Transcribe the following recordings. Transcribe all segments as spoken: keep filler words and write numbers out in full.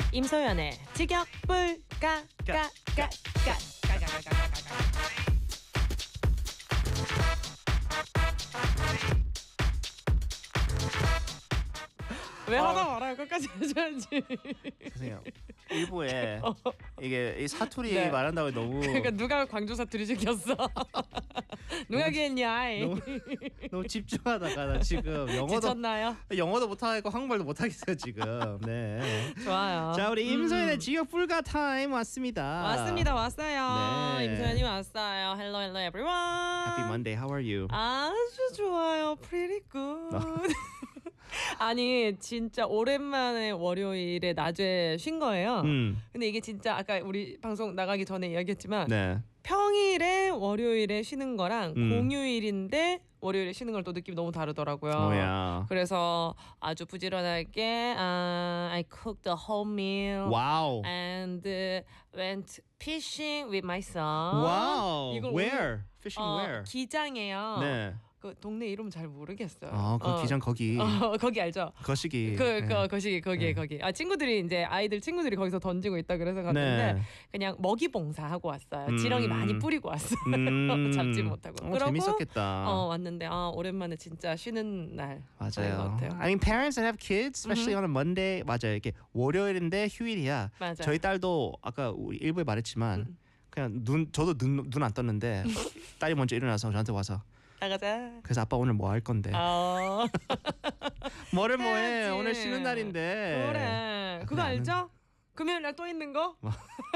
임소연의 직역불가 가가가가가가가가가. 왜 하다 말아요? 끝까지 해줘야지. 죄송해요. 일부에 어. 이게 이 사투리 네. 말한다고 너무 그러니까 누가 광주 사투리 시켰어? 누가 기했냐? 너무, 너무 집중하다가 나 지금 영어도 지쳤나요? 영어도 못하고 한국말도 못하겠어요 지금. 네. 좋아요. 자 우리 임소연의 음. 지역 불가 타임 왔습니다. 왔습니다. 왔어요. 네. 임소연이 왔어요. Hello, hello, everyone. Happy Monday. How are you? 아주 좋아요. Pretty good. 아니 진짜 오랜만에 월요일에 낮에 쉰 거예요. 음. 근데 이게 진짜 아까 우리 방송 나가기 전에 이야기했지만 네. 평일에 월요일에 쉬는 거랑 음. 공휴일인데 월요일에 쉬는 걸 또 느낌이 너무 다르더라고요. 뭐야? 그래서 아주 부지런하게 uh, I cooked the whole meal 와우. and uh, went fishing with my son. 와우. 이걸 Where? Fishing 어, where? 기장이에요. 네. 그 동네 이름 잘 모르겠어요. 아, 그 어. 기장 거기. 어, 거기 알죠? 거시기. 그, 네. 그, 거시기, 거기, 네. 거기. 아, 친구들이 이제 아이들 친구들이 거기서 던지고 있다 그래서 갔는데 네. 그냥 먹이 봉사하고 왔어요. 음. 지렁이 많이 뿌리고 왔어요. 음. 잡지 못하고. 어, 그러고 재밌었겠다. 어, 왔는데 아, 오랜만에 진짜 쉬는 날. 맞아요. 것 같아요. I mean, parents that have kids, especially on a Monday, 맞아요. 이게 월요일인데 휴일이야. 맞아요. 저희 딸도 아까 우리 일부에 말했지만 음. 그냥 눈 저도 눈 눈 안 떴는데 딸이 먼저 일어나서 저한테 와서 나가자. 그래서 아빠 오늘 뭐 할 건데? 어. 뭐를 뭐해? 해야지. 오늘 쉬는 날인데. 그래. 그거 그래, 안 알죠? 금요일 날 또 있는 거? 뭐.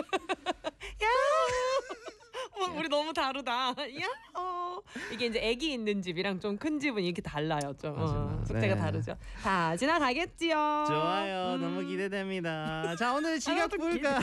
야! 어, 우리 너무 다르다. 야! 어. 이게 이제 아기 있는 집이랑 좀 큰 집은 이렇게 달라요. 좀 어, 맞아요. 숙제가 네. 다르죠. 다 지나가겠지요. 좋아요. 음. 너무 기대됩니다. 자 오늘 직역 또 불가.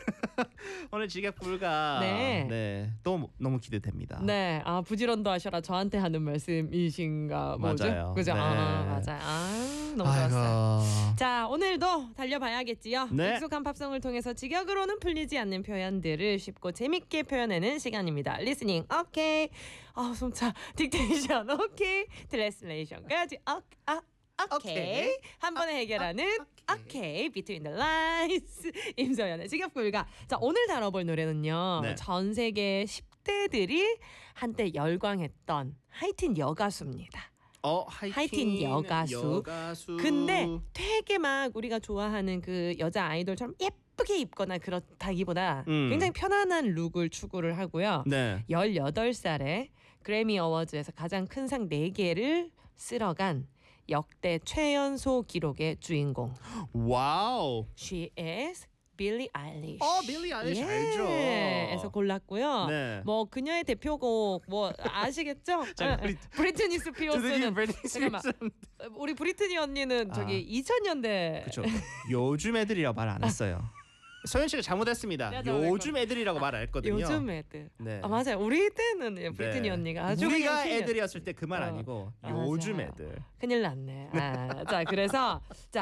오늘 직역 불가. 네. 네. 또 너무 기대됩니다. 네, 아 부지런도 하셔라 저한테 하는 말씀이신가 뭐죠? 맞아요. 그죠? 네. 아, 맞아요. 아, 너무 아이고. 좋았어요. 자, 오늘도 달려봐야겠지요. 네. 익숙한 팝송을 통해서 직역으로는 풀리지 않는 표현들을 쉽고 재밌게 표현하는 시간입니다. 리스닝, 오케이. 아, 숨차. 딕테이션, 오케이. 트랜슬레이션까지, 아, 아, 오케이. 오케이. 한 번에 해결하는 오케이. Between the lines. 임소연의 직역불가. 자, 오늘 다뤄볼 노래는요. 네. 전 세계 십 대들이 한때 열광했던 하이틴 여가수입니다. 어, 하이틴, 하이틴 여가수. 여가수. 근데 되게 막 우리가 좋아하는 그 여자 아이돌처럼 예쁘게 입거나 그렇다기보다 음. 굉장히 편안한 룩을 추구를 하고요. 네. 열여덟 살에 그래미 어워즈에서 가장 큰 상 네 개를 쓸어간 역대 최연소 기록의 주인공. 와우. She is Billie Eilish. 어, 빌리 아일리시 알죠. 에서 골랐고요. 네. 뭐 그녀의 대표곡 뭐 아시겠죠? 자, 우리 브리트니 스피어스는 브리트니 잠깐만. 스피어스. 우리 브리트니 언니는 저기 아. 이천 년대 그렇죠. 요즘 애들이라 말 안 했어요. 소연 씨가 잘못했습니다. 내가 잘못했구나. 요즘 애들이라고 말 안 했거든요. 요즘 애들. 네. 아 맞아요. 우리 때는 예, 브리트니 네. 언니가 아주 우리가 그냥 신기해. 애들이었을 때 그 말 어. 아니고 아, 요즘 맞아요. 애들. 큰일 났네. 아, 자 그래서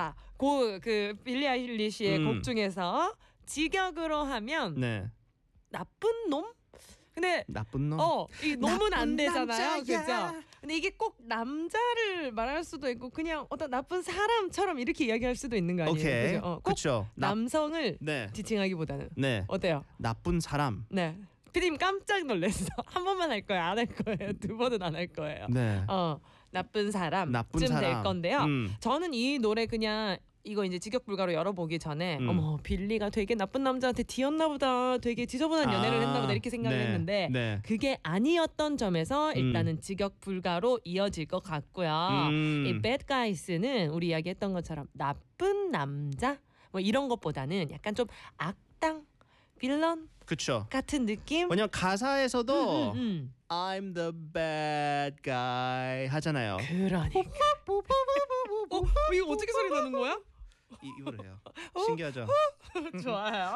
자그 빌리 아일리시의 음. 곡 중에서 직역으로 하면 네. 나쁜 놈? 근데 나쁜 놈. 어, 이 놈은 안 나쁜 되잖아요. 남자야. 그죠? 근데 이게 꼭 남자를 말할 수도 있고 그냥 어떤 나쁜 사람처럼 이렇게 이야기할 수도 있는 거 아니에요? 오케이. 그죠? 어, 꼭 그렇죠. 나- 남성을 네. 지칭하기보다는 네. 어때요? 나쁜 사람. 네. 피디님 깜짝 놀랐어. 한 번만 할 거예요. 안 할 거예요. 두 번은 안 할 거예요. 네. 어, 나쁜 사람쯤 나쁜 될 사람. 건데요. 음. 저는 이 노래 그냥 이거 이제 직역불가로 열어보기 전에 음. 어머 빌리가 되게 나쁜 남자한테 뒤였나 보다 되게 지저분한 연애를 아, 했나 보다 이렇게 생각을 네, 했는데 네. 그게 아니었던 점에서 일단은 직역불가로 이어질 것 같고요. 음. 이 Bad Guys는 우리 이야기했던 것처럼 나쁜 남자 뭐 이런 것보다는 약간 좀 악당 빌런 그렇죠. 같은 느낌. 왜냐면 가사에서도 음, 음, 음. I'm the bad guy 하잖아요. 그러니까. 어, 이거 어떻게 소리 나는 거야? 이, 이거를 해요. 신기하죠? 좋아요.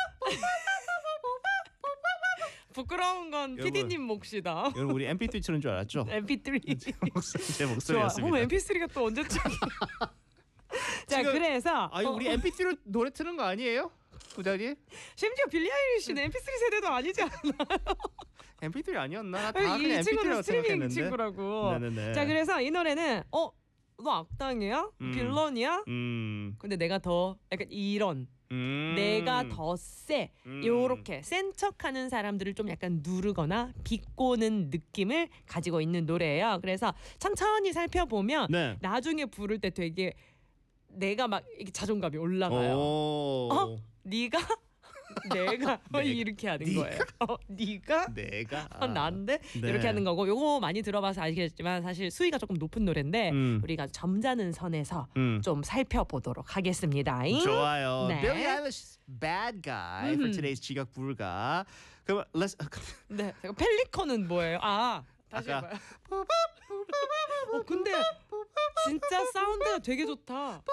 부끄러운 건 여러분. 피디님 몫이다. 여러분 우리 엠피쓰리 치는 줄 알았죠? 엠피쓰리. 제 목소리, 제 좋아. 목소리였습니다. 어, 엠피쓰리가 또 언제쯤? 자, 지금- 그래서 아니 어, 우리 엠피쓰리로 노래 트는 거 아니에요? 부장님? 심지어 빌리 아일리시는 엠피쓰리 세대도 아니지 않나? 엠피쓰리 아니었나? 다 아니, 그냥 이 친구는 엠피쓰리라고 스트리밍 생각했는데. 친구라고. 네네네. 자, 그래서 이 노래는 어, 너 악당이야? 음. 빌런이야? 음, 근데 내가 더 약간 이런 음. 내가 더 세. 음. 요렇게 센 척하는 사람들을 좀 약간 누르거나 비꼬는 느낌을 가지고 있는 노래예요. 그래서 천천히 살펴보면 네. 나중에 부를 때 되게 내가 막 이렇게 자존감이 올라가요. 오. 어? 네가 내가 뭐 내가. 이렇게 하는 네가. 거예요. 어, 네가 내가 어, 난데 네. 이렇게 하는 거고 요거 많이 들어봐서 아시겠지만 사실 수위가 조금 높은 노래인데 음. 우리가 점잖은 선에서 음. 좀 살펴보도록 하겠습니다. 좋아요. 네. Billie Eilish's Bad Guy for 음. today's 지각 불가. 그럼 let's 네, 제가 펠리컨은 뭐예요? 아, 다시 아까- 해봐요. 어, 근데 진짜 사운드가 되게 좋다.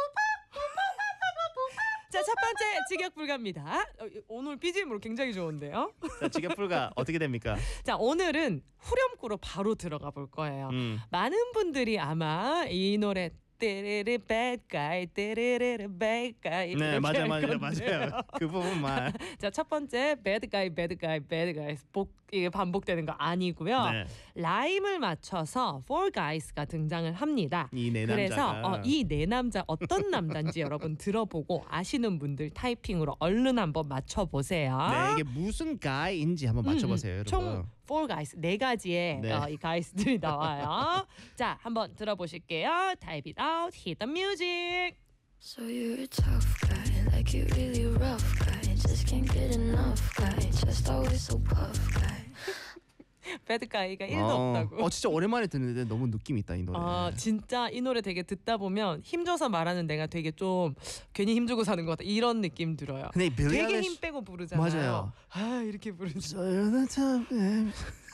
자, 첫 번째 직역 불가입니다. 어, 오늘 비지엠으로 굉장히 좋은데요. 자, 지각 불가 어떻게 됩니까? 자, 오늘은 후렴구로 바로 들어가 볼 거예요. 음. 많은 분들이 아마 이 노래 떼레레 bad guy 떼레레레 bad guy 네, 이렇게 맞아요, 할 맞아요, 건데요. 맞아요. 그 부분만. 자, 첫 번째 bad guy bad guy bad guy 복 이게 반복되는 거 아니고요. 네. 라임을 맞춰서 four guys가 등장을 합니다. 이 네 그래서 남자가 어, 이 네 남자 어떤 남자인지 여러분 들어보고 아시는 분들 타이핑으로 얼른 한번 맞춰보세요. 네, 이게 무슨 guy인지 한번 맞춰 보세요, 음, 여러분. 총 four guys 네 가지의 네. 어, 이 guys들이 나와요. 자, 한번 들어보실게요. Type it out, hit the music. So you're a tough guy, like you really rough guy. Just can't get enough guy, just always so puff guy. bad guy가 일도 어, 없다고. 어, 진짜 오랜만에 듣는데 너무 느낌 있다 이 노래. 아, 진짜 이 노래 되게 듣다 보면 힘줘서 말하는 내가 되게 좀 괜히 힘주고 사는 것 같다 이런 느낌 들어요. 근데 빌리 되게 아일리시 힘 빼고 부르잖아요. 맞아요. 아, 이렇게 부르죠. So you're the top man.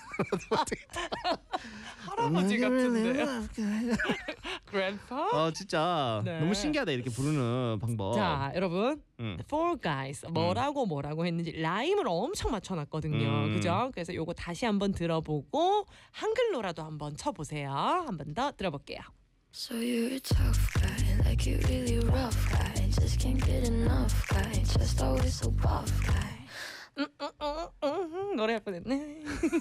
할아버지 같은데요. Grandpa? 어 진짜 네. 너무 신기하다 이렇게 부르는 방법. 자, 여러분. 음. Four guys 뭐라고 뭐라고 했는지 라임을 엄청 맞춰놨거든요. 음. 그죠? 그래서 요거 다시 한번 들어보고 한글로라도 한번 쳐보세요. 한 번 더 들어볼게요. So you're a tough guy, like you really rough guy. Just can't get enough guy, just always so puff guy. 음, 음, 음, 음, 음, 노래할 뻔했네.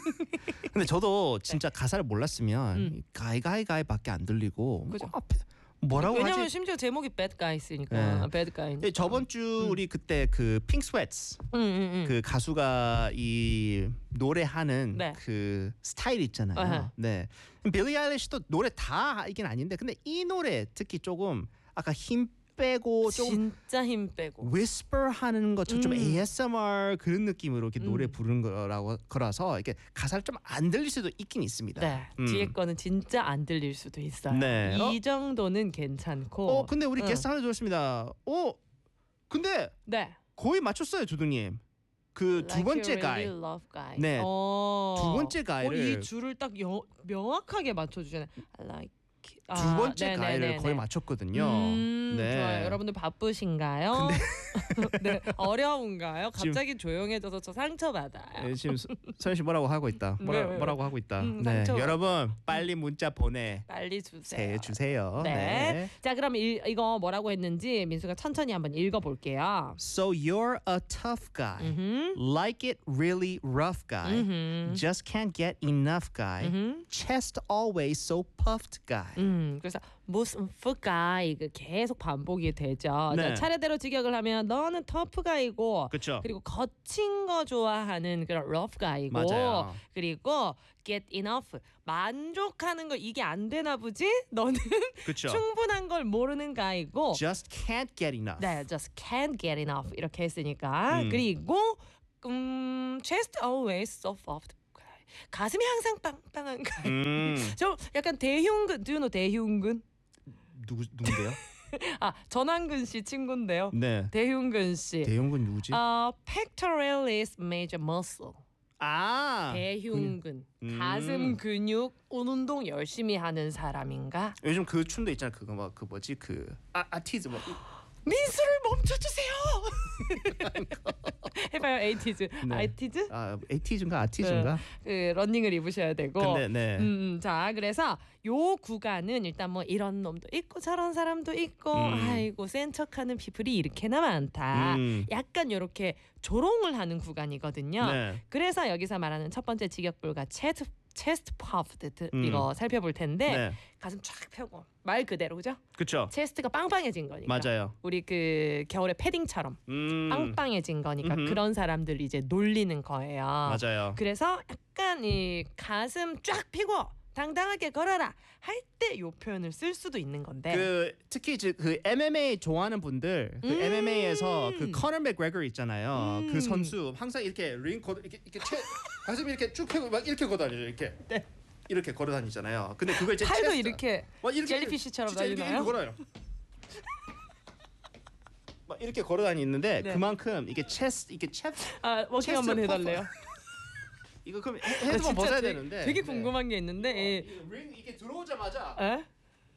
근데 저도 진짜 가사를 몰랐으면 음. 가이 가이 가이밖에 안 들리고 그죠. 뭐 앞에 뭐라고 왜냐면 하지? 심지어 제목이 Bad Guys니까. 네. Bad Guy. 예, 저번 주 음. 우리 그때 그 핑크 스웨트스 음, 음, 음. 그 가수가 이 노래하는 네. 그 스타일 있잖아요. 어허. 네. 빌리 아일리시도 노래 다 이긴 아닌데 근데 이 노래 특히 조금 아까 힘 빼고 조금 진짜 힘 빼고. whisper 하는 것처럼 좀 음. 에이에스엠알 그런 느낌으로 이렇게 음. 노래 부르는 거라고 거라서 이게 가사를 좀 안 들릴 수도 있긴 있습니다. 네. 음. 뒤에 거는 진짜 안 들릴 수도 있어요. 네. 이 정도는 괜찮고. 어 근데 우리 응. 게스트 하나 들었습니다. 어 근데 네. 거의 맞췄어요 주둥님. 그 두 Like 번째 you 가이. really love guy. 네. 어. 두 번째 어, 가이를 이 줄을 딱 여, 명확하게 맞춰주잖아요. I like. 두 번째 네네네네. 가이를 거의 맞췄거든요. 음, 네. 좋아요. 여러분들 바쁘신가요? 네, 어려운가요? 지금- 갑자기 조용해져서 저 상처 받아요. 네, 지금 서- 서현 씨 뭐라고 하고 있다. 뭐라, 왜, 왜, 왜? 뭐라고 하고 있다. 음, 네. 상처. 여러분 빨리 문자 보내 빨리 주세요. 주세요. 네. 네. 자, 그럼 이, 이거 뭐라고 했는지 민수가 천천히 한번 읽어볼게요. So you're a tough guy, 음, like it really rough guy, 음, just can't get enough guy, 음, chest always so puffed guy. 음. 그래서 무슨 fu가 이거 계속 반복이 되죠. 네. 자, 차례대로 직역을 하면 너는 터프가이고 그렇죠. 그리고 거친 거 좋아하는 그런 rough guy이고 맞아요. 그리고 get enough 만족하는 거 이게 안 되나 보지? 너는 그렇죠. 충분한 걸 모르는 guy이고 Just can't get enough. 네, just can't get enough 이렇게 했으니까 음. 그리고 음, chest always so soft 가슴이 항상 빵빵한 guy. 음. 저 약간 대흉근, do you know 대흉근? 누구 누군데요? 아, 전완근 씨 친구인데요. 네. 대흉근 씨. 대형군 누구지? 어, pectoralis major muscle. 아. 대흉근. 음. 가슴 근육 운동 열심히 하는 사람인가? 요즘 그 춤도 있잖아. 그거 막 그 뭐지? 그 아, 아티즈 뭐. 민수를 멈춰주세요. 해봐요, 에이티즈. 네. 아이티즈? 아, 에이티즈인가 아티즈인가? 그 러닝을 입으셔야 되고. 근데 네. 음, 자, 그래서 요 구간은 일단 뭐 이런 놈도 있고 저런 사람도 있고, 음. 아이고 센 척하는 피플이 이렇게나 많다. 음. 약간 요렇게 조롱을 하는 구간이거든요. 네. 그래서 여기서 말하는 첫 번째 직역불가 체스 체스트 퍼프 음. 이거 살펴볼 텐데 네. 가슴 쫙 펴고 말 그대로 그죠? 그렇죠. 체스트가 빵빵해진 거니까. 맞아요. 우리 그 겨울에 패딩처럼 음. 빵빵해진 거니까 음흠. 그런 사람들 이제 놀리는 거예요. 맞아요. 그래서 약간 이 가슴 쫙 펴고 당당하게 걸어라 할 때 요 표현을 쓸 수도 있는 건데. 그 특히 이제 그 엠엠에이 좋아하는 분들 그 음. 엠엠에이에서 그 커너 맥그레거 있잖아요. 음. 그 선수 항상 이렇게 링 걷 이렇게 이렇게 채, 가슴 이렇게 쭉 펴고 막 이렇게 걸어다니죠. 이렇게. 네. 이렇게 걸어다니잖아요. 근데 그걸 이제 팔도 체스트- 이렇게 막 이렇게 젤리피쉬처럼 진짜 이렇게, 날리나요? 이렇게 걸어요. 막 이렇게 걸어다니는데 네. 그만큼 이게 체스 이게 체스 아 워킹 체스트 한번 퍼프. 해달래요. 이거 그럼 나 헤드만 진짜 벗어야 되게, 되는데 되게 네. 궁금한 게 있는데. 예. 이거 링 이게 들어오자마자 에?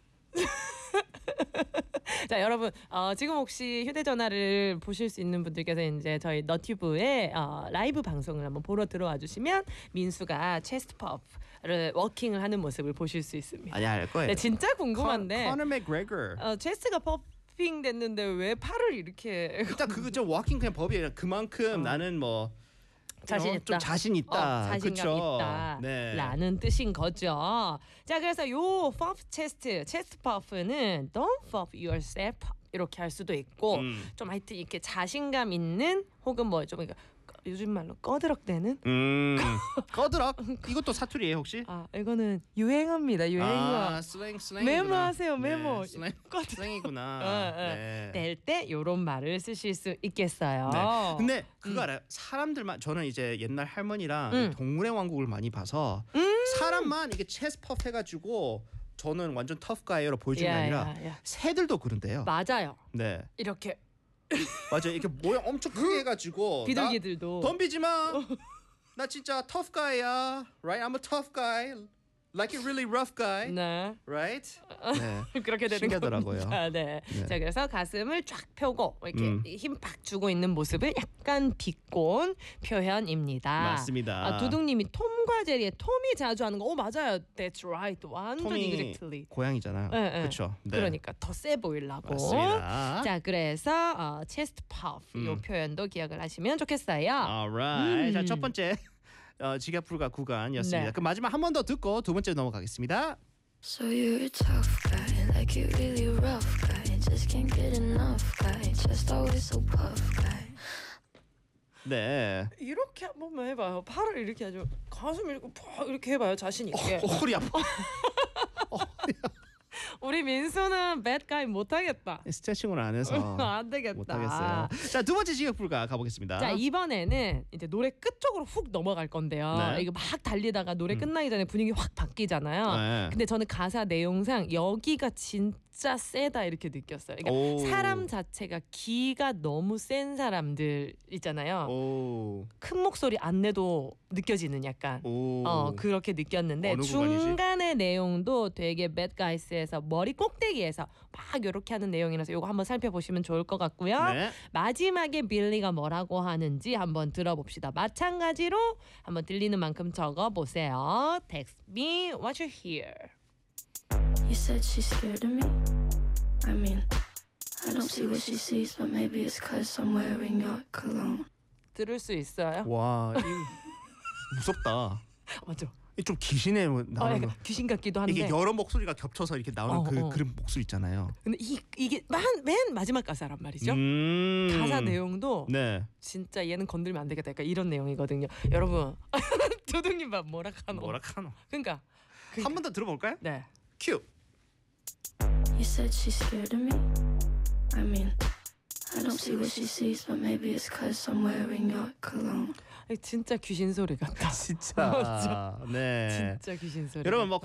자 여러분 어, 지금 혹시 휴대전화를 보실 수 있는 분들께서 이제 저희 너튜브에 어, 라이브 방송을 한번 보러 들어와 주시면 민수가 체스트 퍼프를 워킹을 하는 모습을 보실 수 있습니다. 아니 알 거예요. 네, 진짜 궁금한데 커너 맥그레거. 어, 체스트가 퍼핑 됐는데 왜 팔을 이렇게 일단 그거 좀 워킹 그냥 법이에요. 그만큼 어. 나는 뭐 자신 어, 있다. 좀 자신 있다. 어, 자신감 그쵸? 있다. 네. 라는 뜻인 거죠. 자, 그래서 요 퍼프 체스트, 체스트 퍼프는 don't puff yourself 이렇게 할 수도 있고 음. 좀 하여튼 이렇게 자신감 있는 혹은 뭐 좀 요즘 말로 꺼드럭대는 음. 꺼드럭. 이것도 사투리예요 혹시? 아, 이거는 유행어입니다. 유행어. 아, 슬랭 슬랭. 메모하세요, 메모. 네, 슬랭 꺼드- 슬랭이구나. 어, 어. 네. 낼 때 요런 말을 쓰실 수 있겠어요. 네. 근데 그거 음. 알아요? 사람들만 저는 이제 옛날 할머니랑 음. 동물의 왕국을 많이 봐서 음. 사람만 이게 체스 퍼프 해가지고 저는 완전 터프가이로 보여주는 게 야, 아니라 야, 야. 새들도 그런데요. 맞아요. 네, 이렇게 맞아요. 이렇게 모양 엄청 크게 해가지고 비둘기들도 나 덤비지 마. 나 진짜 tough guy야. Right? I'm a tough guy. Like a really rough guy. 네. Right? 네. 그렇게 되는 신기하더라고요. 겁니다. 네. 네. 자 그래서 가슴을 쫙 펴고 이렇게 음. 힘 팍 주고 있는 모습을 약간 비꼰 표현입니다. 맞습니다. 아, 두둥님이 톰과 제리의 톰이 자주 하는 거. 오 맞아요. That's right. 완전 톰이 exactly. 고양이잖아요. 네, 네. 그렇죠. 네. 그러니까 더 세 보이려고. 맞습니다. 자 그래서 어, chest puff 이 음. 표현도 기억을 하시면 좋겠어요. Alright. 음. 자, 첫 번째 어, 지갑불가 구간이었습니다. 네. 그럼 마지막 한 번 더 듣고 두 번째 넘어가겠습니다. So you're a tough guy, like you really rough guy. Just can't get enough guy. Just always so puff guy. 네. 이렇게 한 번만 해봐요. 팔을 이렇게 아주 가슴 이렇게 팍 이렇게 해봐요. 자신 있게. 어, 허리 아파. 우리 민수는 bad guy 못하겠다. 스트레칭을 안 해서 안 되겠다. 못하겠어요. 자, 두 번째 지갑불가 가보겠습니다. 자 이번에는 이제 노래 끝 쪽으로 훅 넘어갈 건데요. 네. 이거 막 달리다가 노래 음. 끝나기 전에 분위기 확 바뀌잖아요. 네. 근데 저는 가사 내용상 여기가 진짜 세다 이렇게 느꼈어요. 그러니까 오. 사람 자체가 기가 너무 센 사람들 있잖아요. 오. 큰 목소리 안 내도 느껴지는 약간. 오. 어 그렇게 느꼈는데 어느 구간이지? 중간의 내용도 되게 Bad Guys에서 머리 꼭대기에서 막 이렇게 하는 내용이라서 이거 한번 살펴보시면 좋을 것 같고요. 네. 마지막에 빌리가 뭐라고 하는지 한번 들어봅시다. 마찬가지로 한번 들리는 만큼 적어보세요. Text me what you hear. You said she's scared of me. I mean, I don't see what she sees, but maybe it's cause I'm wearing your cologne. 들을 수 있어요? 와, 이 무섭다. 맞죠? 이좀 귀신의 어, 나오는 거. 약간 귀신 같기도 한데. 이게 여러 목소리가 겹쳐서 이렇게 나오는 어, 그 어. 그런 목소리 있잖아요. 근데 이 이게 맨, 맨 마지막 가사란 말이죠. 음. 가사 내용도 네. 진짜 얘는 건들면 안 되겠다. 약간 이런 내용이거든요. 여러분, 도둑님 봐 뭐라 카노. 뭐라 카노. 그러니까 한 번 더 들어볼까요? 네. 큐. You said she's scared of me. I mean, I don't see what she sees, but maybe it's cause I'm wearing your cologne. 진짜 귀신 소리 같다. 진짜. 네. 진짜 귀신 소리. 여러분 뭐